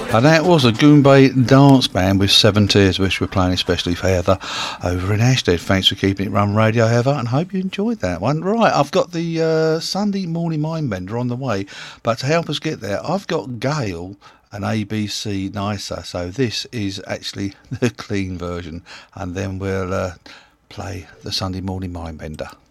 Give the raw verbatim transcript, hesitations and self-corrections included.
And that was a Goombay dance band with Seven Tears, which we're playing especially for Heather over in Ashted. Thanks for keeping it run radio, Heather, and hope you enjoyed that one. Right, I've got the uh, Sunday Morning Mindbender on the way, but to help us get there, I've got Gail and A B C Nicer, so this is actually the clean version, and then we'll uh, play the Sunday Morning Mindbender.